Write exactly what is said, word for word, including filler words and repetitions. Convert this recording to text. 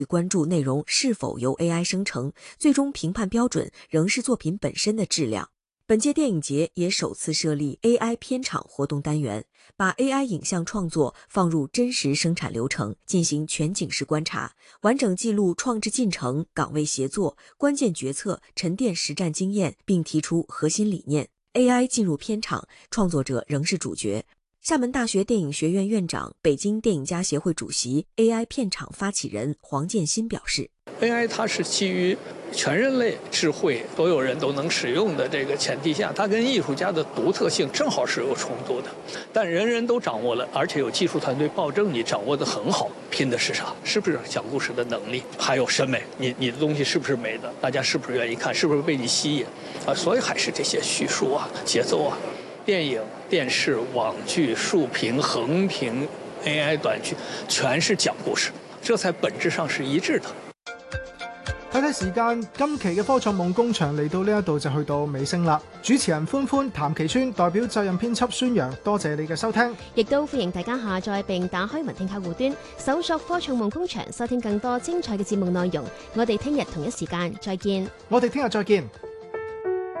关注内容是否由 A I 生成，最终评判标准仍是作品本身的质量。本届电影节也首次设立 A I 片场活动单元，把 A I 影像创作放入真实生产流程，进行全景式观察，完整记录创制进程、岗位协作、关键决策、沉淀实战经验，并提出核心理念。A I 进入片场，创作者仍是主角。厦门大学电影学院院长、北京电影家协会主席、A I 片场发起人黄建新表示 ：A I 它是基于全人类智慧，所有人都能使用的这个前提下，它跟艺术家的独特性正好是有冲突的。但人人都掌握了，而且有技术团队保证你掌握得很好，拼的是啥？是不是讲故事的能力？还有审美，你你的东西是不是美的？大家是不是愿意看？是不是被你吸引？啊，所以还是这些叙述啊、节奏啊。电影、电视、网剧、竖屏、横屏、A I 短劇，全是講故事，這才本質上是一致的。 睇睇時間，今期嘅科創夢工場嚟到呢一度就去到尾聲啦。主持人歡歡、譚其川代表責任編輯孫陽，多謝你嘅收聽， 亦都歡迎大家下載並打開雲聽客戶端，搜索科創夢工場，收聽更多精彩嘅節目內容。我哋聽日同一時間再見。 我哋聽日再見。